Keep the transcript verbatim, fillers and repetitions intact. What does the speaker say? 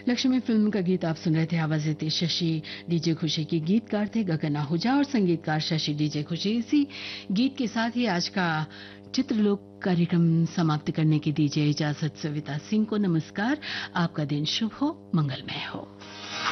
Lakshmi film का गीत आप सुन रहे थे। आवाज थी शशि, डीजे खुशी के गीतकार थे गगन आहूजा और संगीतकार शशि डीजे खुशी। इसी गीत के साथ ही आज का चित्रलोक कार्यक्रम समाप्त करने की दीजिए इजाजत। सविता सिंह को नमस्कार। आपका दिन शुभ हो, मंगलमय हो।